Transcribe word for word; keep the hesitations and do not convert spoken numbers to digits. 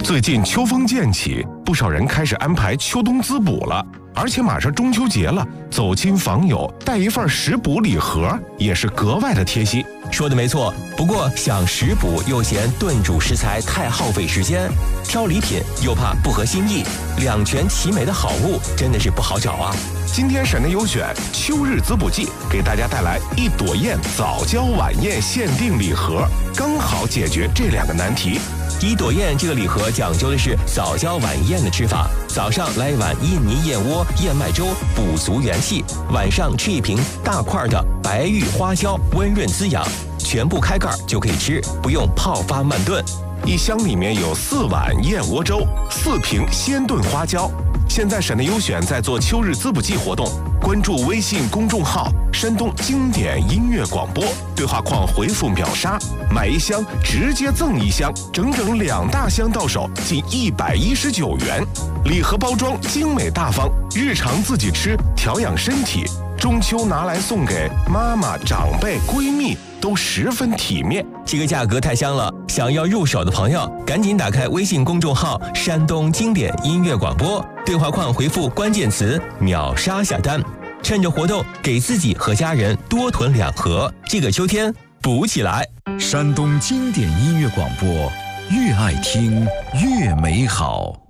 最近秋风渐起，不少人开始安排秋冬滋补了。而且马上中秋节了，走亲访友带一份食补礼盒也是格外的贴心。 说的没错，不过想食补又嫌炖煮食材太耗费时间，挑礼品又怕不合心意，两全其美的好物真的是不好找啊。 今天沈内优选秋日滋补剂，给大家带来一朵雁早教晚宴限定礼盒，刚好解决这两个难题。 一朵雁这个礼盒讲究的是早教晚宴的吃法，早上来一碗印尼燕窝燕麦粥，补足元气；晚上吃一瓶大块的白玉花椒，温润滋养。全部开盖就可以吃，不用泡发慢炖。 一箱里面有四碗燕窝粥，四瓶鲜炖花椒。现在沈内优选在做秋日滋补剂活动，关注微信公众号山东经典音乐广播，对话框回复秒杀，买一箱直接赠一箱，整整两大箱到手，仅一百一十九元。礼盒包装精美大方，日常自己吃调养身体，中秋拿来送给妈妈、长辈、闺蜜都十分体面。 这个价格太香了，想要入手的朋友赶紧打开微信公众号山东经典音乐广播，对话框回复关键词秒杀下单，趁着活动给自己和家人多囤两盒，这个秋天补起来。 山东经典音乐广播，越爱听越美好。